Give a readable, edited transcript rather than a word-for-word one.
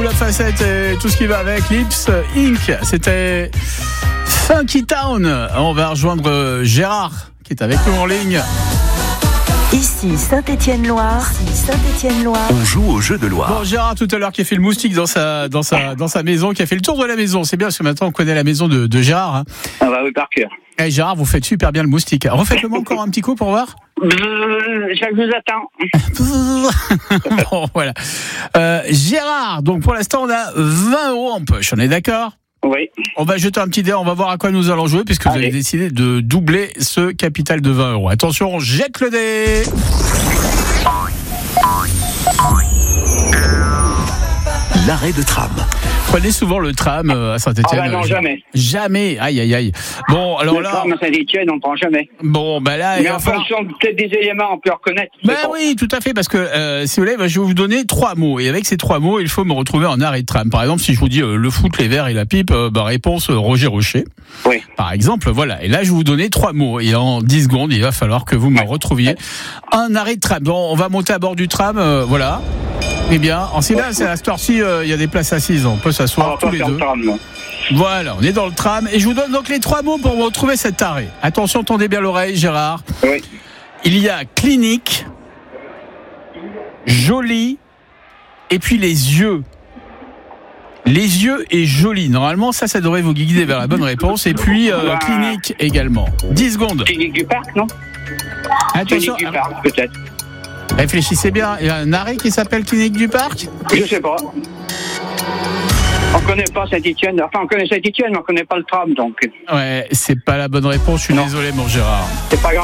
ou la facette et tout ce qui va avec. Lips Inc. C'était Funky Town. On va rejoindre Gérard qui est avec nous en ligne. Ici Saint-Étienne-Loire. On joue au jeu de Loire. Bon, Gérard tout à l'heure qui a fait le moustique dans sa maison, qui a fait le tour de la maison. C'est bien parce que maintenant on connaît la maison de Gérard. Hein. Ah bah oui, par cœur. Hey, Gérard, vous faites super bien le moustique. Refaites-le-moi encore un petit coup pour voir. Je vous attends. Bon, voilà. Gérard, donc pour l'instant on a 20 € en poche. On est d'accord ? Oui. On va jeter un petit dé, on va voir à quoi nous allons jouer puisque vous avez décidé de doubler ce capital de 20 €. Attention, on jette le dé. L'arrêt de tram. Prenez souvent le tram à Saint-Étienne. Ah bah non, jamais. Jamais. Aïe, aïe, aïe. Bon, alors le là. tram à Saint-Étienne, on ne prend jamais. Bon, bah là. Mais en fonction peut-être des éléments, on peut reconnaître. Ben oui, tout à fait, parce que si vous voulez, je vais vous donner 3 mots. Et avec ces 3 mots, il faut me retrouver en arrêt de tram. Par exemple, si je vous dis le foot, les verres et la pipe, réponse Roger Rocher. Oui. Par exemple, voilà. Et là, je vais vous donner 3 mots. Et en 10 secondes, il va falloir que vous me retrouviez un arrêt de tram. Bon, on va monter à bord du tram, voilà. Eh bien, en c'est là, c'est à cette heure-ci, il y a des places assises. On peut s'asseoir tous les deux. Voilà, on est dans le tram. Et je vous donne donc les 3 mots pour retrouver cet arrêt. Attention, tendez bien l'oreille, Gérard. Oui. Il y a clinique, joli, et puis les yeux. Les yeux et joli. Normalement, ça devrait vous guider vers la bonne réponse. Et puis, clinique également. 10 secondes. Clinique du parc, non ? Attention. Clinique du parc, peut-être. Réfléchissez bien. Il y a un arrêt qui s'appelle clinique du parc ? Je sais pas. On connaît pas Saint-Étienne. Enfin, on connaît Saint-Étienne, mais on connaît pas le tram, donc. Ouais, c'est pas la bonne réponse. Je suis désolé, mon Gérard. C'est pas grave.